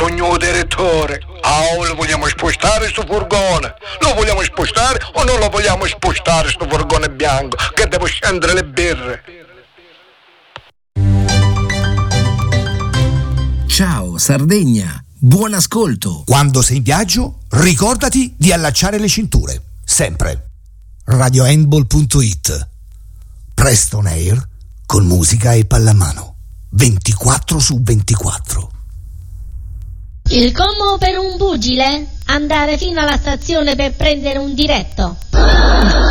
Signor direttore, lo vogliamo spostare sto furgone? Lo vogliamo spostare o non lo vogliamo spostare sto furgone bianco? Che devo scendere le birre. Ciao Sardegna, buon ascolto. Quando sei in viaggio, ricordati di allacciare le cinture, sempre. RadioHandball.it. Preston Air con musica e pallamano 24/24. Il combo per un pugile? Andare fino alla stazione per prendere un diretto.